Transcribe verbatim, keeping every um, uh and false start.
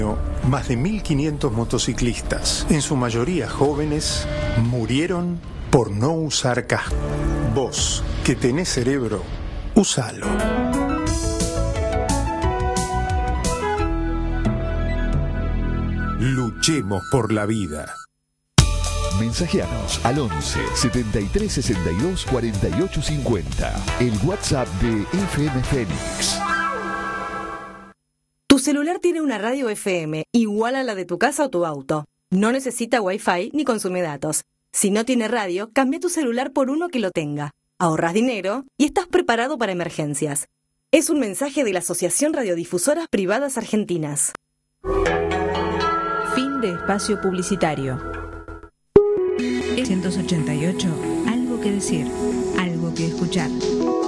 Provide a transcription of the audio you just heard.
Más de mil quinientos motociclistas, en su mayoría jóvenes, murieron por no usar casco. Vos, que tenés cerebro, úsalo. Luchemos por la vida. Mensajeanos al once, setenta y tres, sesenta y dos, cuarenta y ocho cincuenta. El WhatsApp de F M Fénix. Tu celular tiene una radio F M igual a la de tu casa o tu auto. No necesita Wi-Fi ni consume datos. Si no tiene radio, cambia tu celular por uno que lo tenga. Ahorras dinero y estás preparado para emergencias. Es un mensaje de la Asociación Radiodifusoras Privadas Argentinas. Fin de espacio publicitario. ciento ochenta y ocho, algo que decir, algo que escuchar.